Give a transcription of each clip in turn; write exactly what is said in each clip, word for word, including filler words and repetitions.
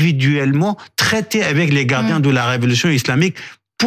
individuellement traiter avec les gardiens mmh. de la révolution islamique. Pourquoi ?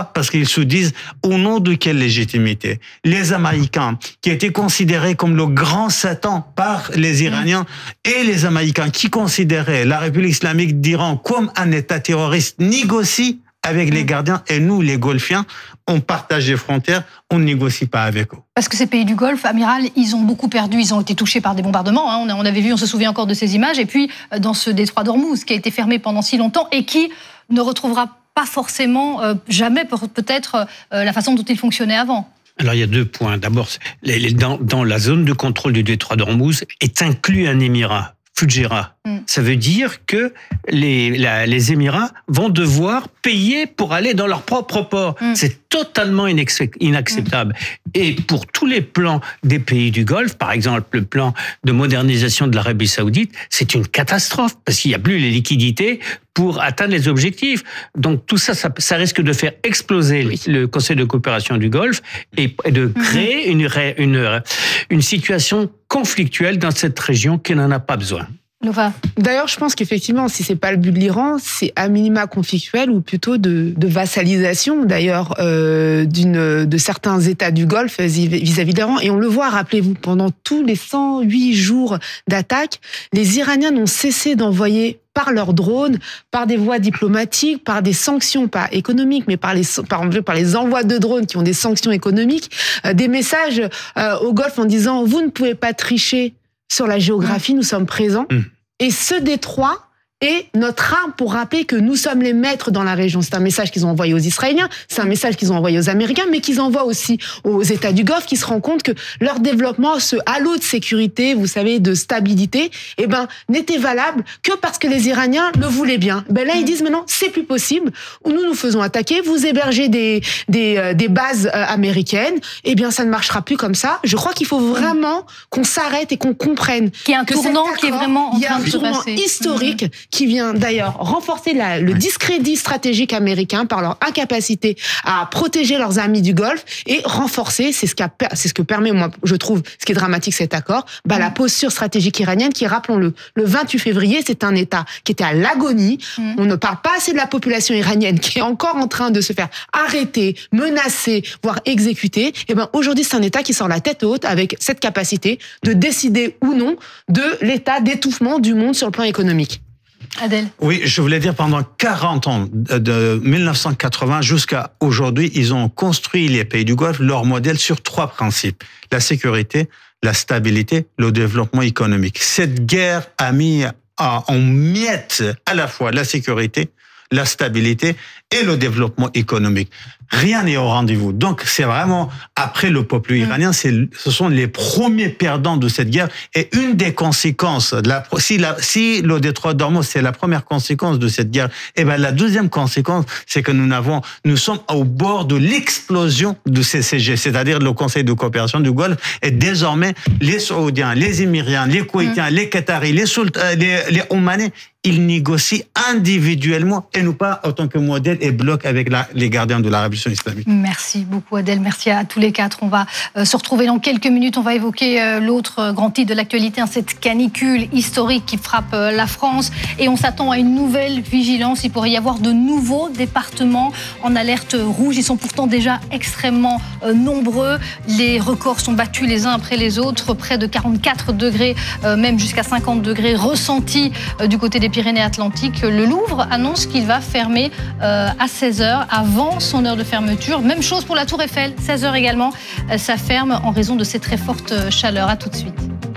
Parce qu'ils se disent au nom de quelle légitimité ? Les Américains, qui étaient considérés comme le grand Satan par les Iraniens, mmh. et les Américains qui considéraient la République islamique d'Iran comme un État terroriste, négocient avec les gardiens, et nous, les Golfiens, on partage les frontières, on ne négocie pas avec eux. Parce que ces pays du Golfe, amiral, ils ont beaucoup perdu, ils ont été touchés par des bombardements, hein. on avait vu, on se souvient encore de ces images, et puis dans ce détroit d'Ormuz qui a été fermé pendant si longtemps et qui ne retrouvera pas forcément, euh, jamais peut-être, euh, la façon dont il fonctionnait avant. Alors il y a deux points. D'abord, les, les, dans, dans la zone de contrôle du détroit d'Ormuz est inclus un émirat. Fujairah. Mm. Ça veut dire que les, la, les Émirats vont devoir payer pour aller dans leur propre port. Mm. C'est totalement inacceptable. Mm. Et pour tous les plans des pays du Golfe, par exemple le plan de modernisation de l'Arabie Saoudite, c'est une catastrophe parce qu'il n'y a plus les liquidités pour atteindre les objectifs. Donc tout ça, ça, ça risque de faire exploser oui. le Conseil de coopération du Golfe et de créer mm-hmm. une, une, une situation conflictuelle dans cette région qui n'en a pas besoin. Nova. D'ailleurs, je pense qu'effectivement, si c'est pas le but de l'Iran, c'est à minima conflictuel ou plutôt de, de vassalisation, d'ailleurs, euh, d'une, de certains États du Golfe vis-à-vis de l'Iran. Et on le voit, rappelez-vous, pendant tous les cent huit jours d'attaque, les Iraniens n'ont cessé d'envoyer par leurs drones, par des voies diplomatiques, par des sanctions, pas économiques, mais par les, par, par les envois de drones qui ont des sanctions économiques, euh, des messages euh, au Golfe en disant « vous ne pouvez pas tricher sur la géographie, mmh. nous sommes présents mmh. ». Et ce détroit est notre arme pour rappeler que nous sommes les maîtres dans la région. C'est un message qu'ils ont envoyé aux Israéliens, c'est un message qu'ils ont envoyé aux Américains, mais qu'ils envoient aussi aux États du Golfe, qui se rendent compte que leur développement, ce halo de sécurité, vous savez, de stabilité, eh ben, n'était valable que parce que les Iraniens le voulaient bien. Ben là, ils disent maintenant, c'est plus possible, ou nous nous faisons attaquer, vous hébergez des, des, euh, des bases euh, américaines, eh bien, ça ne marchera plus comme ça. Je crois qu'il faut vraiment qu'on s'arrête et qu'on comprenne qu'il y a un tournant qui est vraiment en train de se passer. Il y a un tournant historique mmh. qui vient d'ailleurs renforcer la, le discrédit stratégique américain par leur incapacité à protéger leurs amis du Golfe et renforcer, c'est ce, qu'a, c'est ce que permet, moi, je trouve, ce qui est dramatique cet accord, bah, mmh. la posture stratégique iranienne qui, rappelons-le, le vingt-huit février, c'est un État qui était à l'agonie. Mmh. On ne parle pas assez de la population iranienne qui est encore en train de se faire arrêter, menacer, voire exécuter. Et ben aujourd'hui, c'est un État qui sort la tête haute avec cette capacité de décider ou non de l'état d'étouffement du monde sur le plan économique. Adèle. Oui, je voulais dire pendant quarante ans, de dix-neuf cent quatre-vingts jusqu'à aujourd'hui, ils ont construit, les pays du Golfe, leur modèle sur trois principes. La sécurité, la stabilité, le développement économique. Cette guerre a mis en miettes à la fois la sécurité, la stabilité et le développement économique. Rien n'est au rendez-vous. Donc, c'est vraiment, après le peuple iranien, c'est, ce sont les premiers perdants de cette guerre. Et une des conséquences, de la, si, la, si le détroit d'Ormuz, c'est la première conséquence de cette guerre, et ben la deuxième conséquence, c'est que nous n'avons, nous sommes au bord de l'explosion du C C G, c'est-à-dire le Conseil de coopération du Golfe. Et désormais, les Saoudiens, les Émiriens, les Koweïtiens, mmh. les Qataris, les, Sulta, les, les Omanais, ils négocient individuellement et nous pas en tant que modèle et bloc avec la, les gardiens de la révolution islamique. Merci beaucoup Adèle, merci à tous les quatre. On va euh, se retrouver dans quelques minutes. On va évoquer euh, l'autre grand titre de l'actualité, hein, cette canicule historique qui frappe euh, la France. Et on s'attend à une nouvelle vigilance. Il pourrait y avoir de nouveaux départements en alerte rouge. Ils sont pourtant déjà extrêmement euh, nombreux. Les records sont battus les uns après les autres. Près de quarante-quatre degrés, euh, même jusqu'à cinquante degrés ressentis euh, du côté des Pyrénées-Atlantiques. Le Louvre annonce qu'il va fermer euh, à seize heures, avant son heure de fermeture. Même chose pour la Tour Eiffel, seize heures également. Euh, ça ferme en raison de ces très fortes chaleurs. À tout de suite.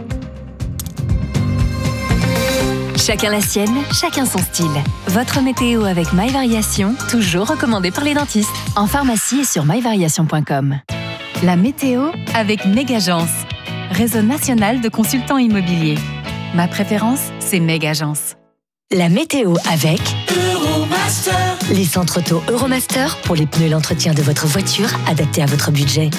Chacun la sienne, chacun son style. Votre météo avec My Variation, toujours recommandé par les dentistes. En pharmacie et sur my variation point com. La météo avec Megagence, réseau national de consultants immobiliers. Ma préférence, c'est Megagence. La météo avec Euromaster. Les centres auto Euromaster pour les pneus et l'entretien de votre voiture adaptés à votre budget.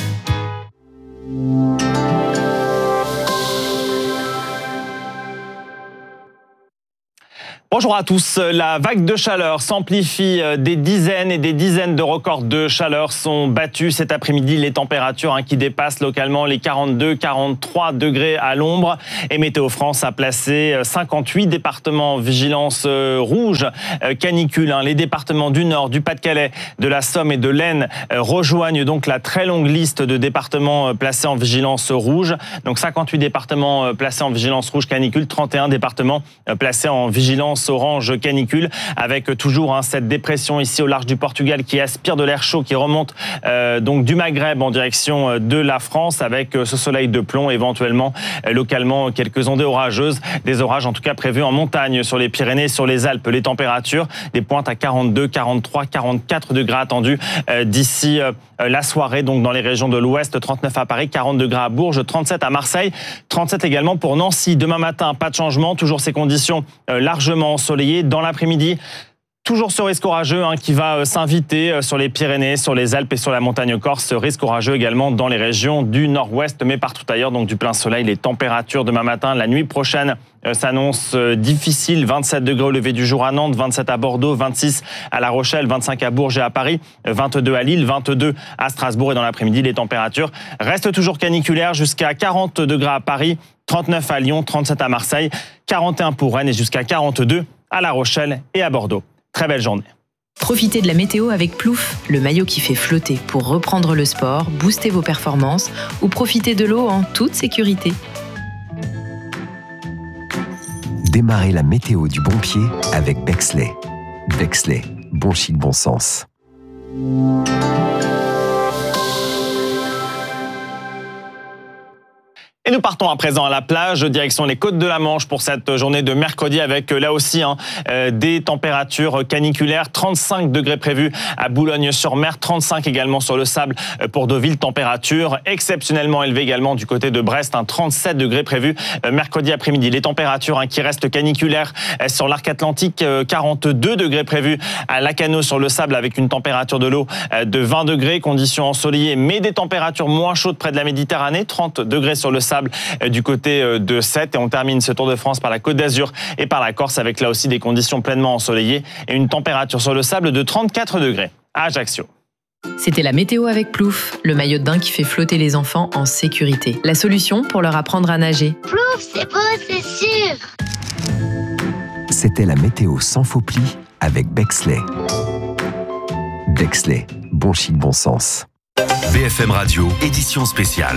Bonjour. Bonjour à tous. La vague de chaleur s'amplifie. Des dizaines et des dizaines de records de chaleur sont battus cet après-midi. Les températures hein, qui dépassent localement les quarante-deux à quarante-trois degrés à l'ombre. Et Météo France a placé cinquante-huit départements en vigilance rouge canicule. Hein. Les départements du Nord, du Pas-de-Calais, de la Somme et de l'Aisne rejoignent donc la très longue liste de départements placés en vigilance rouge. Donc cinquante-huit départements placés en vigilance rouge canicule, trente et un départements placés en vigilance orange canicule, avec toujours hein, cette dépression ici au large du Portugal qui aspire de l'air chaud, qui remonte euh, donc du Maghreb en direction de la France, avec ce soleil de plomb, éventuellement euh, localement quelques ondées orageuses, des orages en tout cas prévus en montagne sur les Pyrénées, sur les Alpes. Les températures, des pointes à quarante-deux, quarante-trois, quarante-quatre degrés attendus euh, d'ici euh, la soirée, donc dans les régions de l'Ouest, trente-neuf à Paris, quarante degrés à Bourges, trente-sept à Marseille, trente-sept également pour Nancy. Demain matin, pas de changement, toujours ces conditions euh, largement ensoleillé. Dans l'après-midi, toujours ce risque orageux hein, qui va s'inviter sur les Pyrénées, sur les Alpes et sur la montagne corse. Ce risque orageux également dans les régions du nord-ouest, mais partout ailleurs, donc du plein soleil. Les températures demain matin, la nuit prochaine euh, s'annoncent euh, difficiles. vingt-sept degrés au lever du jour à Nantes, vingt-sept à Bordeaux, vingt-six à La Rochelle, vingt-cinq à Bourges et à Paris, vingt-deux à Lille, vingt-deux à Strasbourg. Et dans l'après-midi, les températures restent toujours caniculaires jusqu'à quarante degrés à Paris, trente-neuf à Lyon, trente-sept à Marseille, quarante et un pour Rennes et jusqu'à quarante-deux à La Rochelle et à Bordeaux. Très belle journée. Profitez de la météo avec Plouf, le maillot qui fait flotter pour reprendre le sport, booster vos performances ou profiter de l'eau en toute sécurité. Démarrez la météo du bon pied avec Bexley. Bexley, bon chic, bon sens. Et nous partons à présent à la plage, direction les côtes de la Manche pour cette journée de mercredi avec là aussi hein, des températures caniculaires. trente-cinq degrés prévus à Boulogne-sur-Mer, trente-cinq également sur le sable pour Deauville. Température exceptionnellement élevée également du côté de Brest, hein, trente-sept degrés prévus mercredi après-midi. Les températures hein, qui restent caniculaires sur l'arc atlantique, quarante-deux degrés prévus à Lacanau sur le sable avec une température de l'eau de vingt degrés, conditions ensoleillées mais des températures moins chaudes près de la Méditerranée, trente degrés sur le sable du côté de Sète. Et on termine ce Tour de France par la Côte d'Azur et par la Corse avec là aussi des conditions pleinement ensoleillées et une température sur le sable de trente-quatre degrés à Ajaccio. C'était la météo avec Plouf, le maillot de bain qui fait flotter les enfants en sécurité. La solution pour leur apprendre à nager. Plouf, c'est beau, c'est sûr. C'était la météo sans faux pli avec Bexley. Bexley, bon chic, bon sens. B F M Radio, édition spéciale.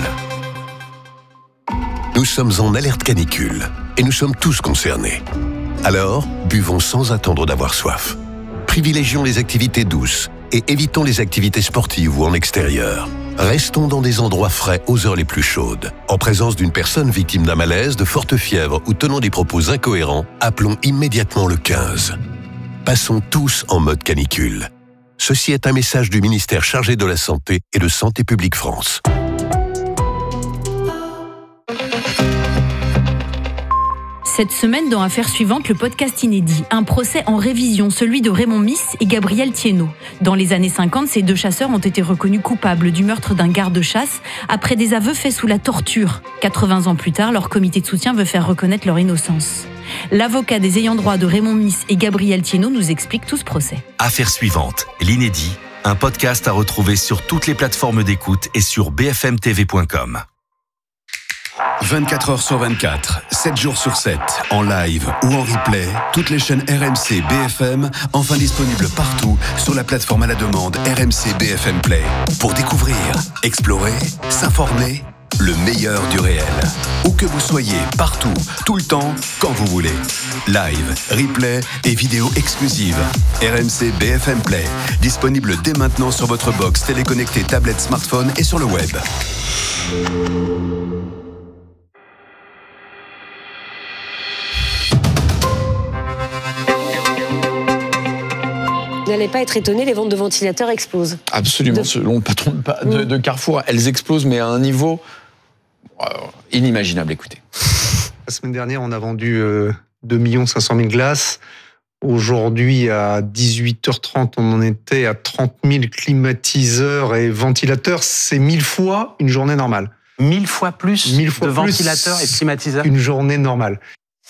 Nous sommes en alerte canicule et nous sommes tous concernés. Alors, buvons sans attendre d'avoir soif. Privilégions les activités douces et évitons les activités sportives ou en extérieur. Restons dans des endroits frais aux heures les plus chaudes. En présence d'une personne victime d'un malaise, de forte fièvre ou tenant des propos incohérents, appelons immédiatement le quinze. Passons tous en mode canicule. Ceci est un message du ministère chargé de la Santé et de Santé publique France. Cette semaine, dans Affaires suivantes, le podcast inédit. Un procès en révision, celui de Raymond Miss et Gabriel Thiénot. Dans les années cinquante, ces deux chasseurs ont été reconnus coupables du meurtre d'un garde-chasse après des aveux faits sous la torture. quatre-vingts ans plus tard, leur comité de soutien veut faire reconnaître leur innocence. L'avocat des ayants droit de Raymond Miss et Gabriel Thiénot nous explique tout ce procès. Affaires suivantes, l'inédit, un podcast à retrouver sur toutes les plateformes d'écoute et sur b f m t v point com. vingt-quatre heures sur vingt-quatre, sept jours sur sept, en live ou en replay, toutes les chaînes R M C B F M, enfin disponibles partout sur la plateforme à la demande R M C B F M Play. Pour découvrir, explorer, s'informer, le meilleur du réel. Où que vous soyez, partout, tout le temps, quand vous voulez. Live, replay et vidéos exclusives. R M C B F M Play, disponible dès maintenant sur votre box téléconnectée, tablette, smartphone et sur le web. Vous n'allez pas être étonné, les ventes de ventilateurs explosent. Absolument, de... selon le patron de, de, de Carrefour, elles explosent, mais à un niveau euh, inimaginable, écoutez. La semaine dernière, on a vendu euh, deux millions cinq cent mille glaces. Aujourd'hui, à dix-huit heures trente, on en était à trente mille climatiseurs et ventilateurs. C'est mille fois une journée normale. Mille fois plus mille fois de plus ventilateurs et climatiseurs une journée normale.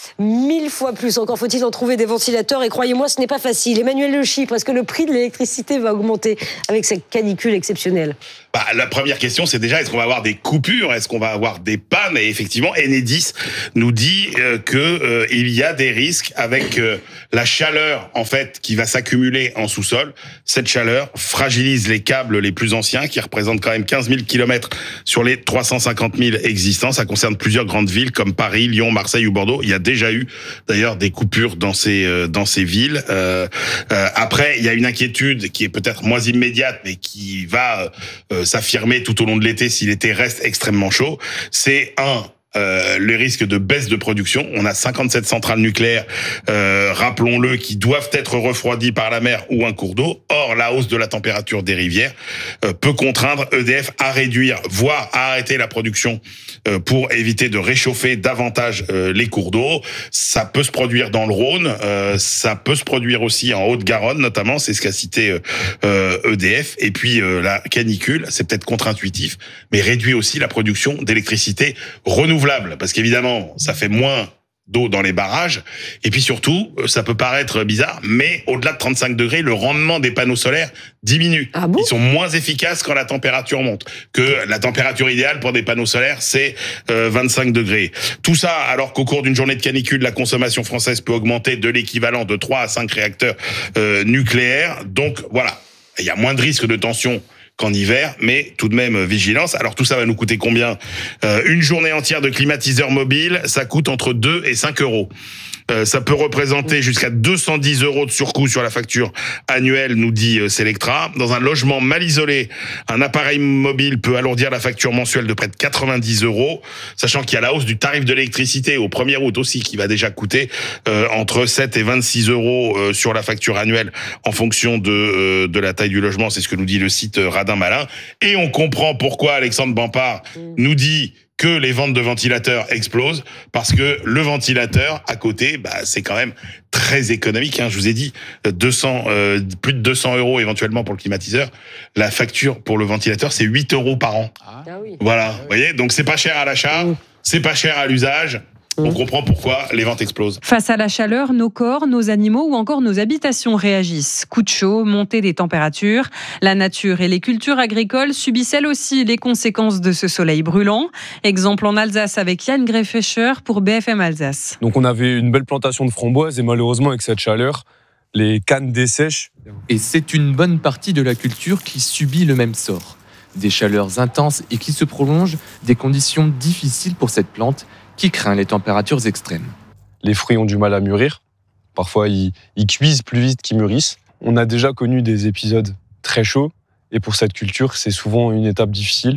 Mille fois plus. Encore faut-il en trouver des ventilateurs. Et croyez-moi, ce n'est pas facile. Emmanuel Le Chypre, est-ce que le prix de l'électricité va augmenter avec cette canicule exceptionnelle ? Bah, la première question, c'est déjà, est-ce qu'on va avoir des coupures ? Est-ce qu'on va avoir des pannes ? Et effectivement, Enedis nous dit euh, que euh, il y a des risques avec euh, la chaleur, en fait, qui va s'accumuler en sous-sol. Cette chaleur fragilise les câbles les plus anciens, qui représentent quand même quinze mille kilomètres sur les trois cent cinquante mille existants. Ça concerne plusieurs grandes villes comme Paris, Lyon, Marseille ou Bordeaux. Il y a déjà eu, d'ailleurs, des coupures dans ces euh, dans ces villes. Euh, euh, après, il y a une inquiétude qui est peut-être moins immédiate, mais qui va euh, s'affirmer tout au long de l'été si l'été reste extrêmement chaud. C'est un Euh, les risques de baisse de production. On a cinquante-sept centrales nucléaires, euh, rappelons-le, qui doivent être refroidies par la mer ou un cours d'eau. Or, la hausse de la température des rivières euh, peut contraindre E D F à réduire, voire à arrêter la production euh, pour éviter de réchauffer davantage euh, les cours d'eau. Ça peut se produire dans le Rhône, euh, ça peut se produire aussi en Haute-Garonne notamment, c'est ce qu'a cité euh, E D F. Et puis euh, la canicule, c'est peut-être contre-intuitif, mais réduit aussi la production d'électricité renouvelable. Parce qu'évidemment, ça fait moins d'eau dans les barrages. Et puis surtout, ça peut paraître bizarre, mais au-delà de trente-cinq degrés, le rendement des panneaux solaires diminue. Ah bon ? Ils sont moins efficaces quand la température monte. Que la température idéale pour des panneaux solaires, c'est euh, vingt-cinq degrés. Tout ça, alors qu'au cours d'une journée de canicule, la consommation française peut augmenter de l'équivalent de trois à cinq réacteurs euh, nucléaires. Donc voilà, il y a moins de risques de tension qu'en hiver, mais tout de même vigilance. Alors tout ça va nous coûter combien ? euh, Une journée entière de climatiseur mobile, ça coûte entre deux et cinq euros. Euh, ça peut représenter jusqu'à deux cent dix euros de surcoût sur la facture annuelle, nous dit euh, Selectra. Dans un logement mal isolé, un appareil mobile peut alourdir la facture mensuelle de près de quatre-vingt-dix euros, sachant qu'il y a la hausse du tarif de l'électricité au premier août aussi, qui va déjà coûter euh, entre sept et vingt-six euros euh, sur la facture annuelle en fonction de, euh, de la taille du logement. C'est ce que nous dit le site euh, Radin Malin. Et on comprend pourquoi Alexandre Bampard nous dit que les ventes de ventilateurs explosent, parce que le ventilateur à côté, bah, c'est quand même très économique. Hein. Je vous ai dit, deux cents, euh, plus de deux cents euros éventuellement pour le climatiseur. La facture pour le ventilateur, c'est huit euros par an. Ah oui. Voilà, vous voyez, donc c'est pas cher à l'achat, mmh. c'est pas cher à l'usage. On comprend pourquoi les ventes explosent. Face à la chaleur, nos corps, nos animaux ou encore nos habitations réagissent. Coup de chaud, montée des températures. La nature et les cultures agricoles subissent elles aussi les conséquences de ce soleil brûlant. Exemple en Alsace avec Yann Greffescher pour B F M Alsace. Donc on avait une belle plantation de framboises et malheureusement avec cette chaleur, les cannes dessèchent. Et c'est une bonne partie de la culture qui subit le même sort. Des chaleurs intenses et qui se prolongent, des conditions difficiles pour cette plante qui craint les températures extrêmes. Les fruits ont du mal à mûrir. Parfois, ils, ils cuisent plus vite qu'ils mûrissent. On a déjà connu des épisodes très chauds. Et pour cette culture, c'est souvent une étape difficile.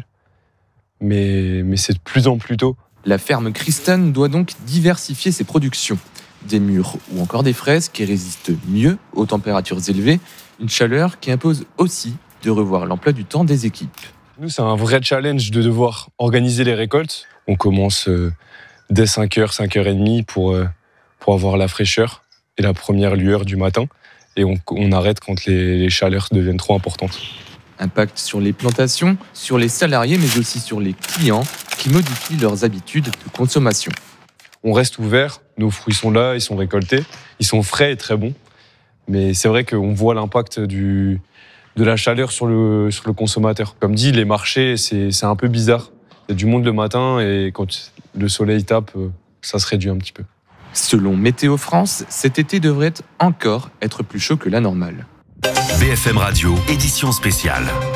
Mais, mais c'est de plus en plus tôt. La ferme Kristen doit donc diversifier ses productions. Des mûres ou encore des fraises qui résistent mieux aux températures élevées. Une chaleur qui impose aussi de revoir l'emploi du temps des équipes. Nous, c'est un vrai challenge de devoir organiser les récoltes. On commence euh, dès cinq heures, cinq heures trente pour, euh, pour avoir la fraîcheur et la première lueur du matin. Et on, on arrête quand les, les chaleurs deviennent trop importantes. Impact sur les plantations, sur les salariés, mais aussi sur les clients qui modifient leurs habitudes de consommation. On reste ouvert, nos fruits sont là, ils sont récoltés, ils sont frais et très bons. Mais c'est vrai qu'on voit l'impact du... de la chaleur sur le, sur le consommateur. Comme dit, les marchés, c'est, c'est un peu bizarre. Il y a du monde le matin et quand le soleil tape, ça se réduit un petit peu. Selon Météo France, cet été devrait encore être plus chaud que la normale. B F M Radio, édition spéciale.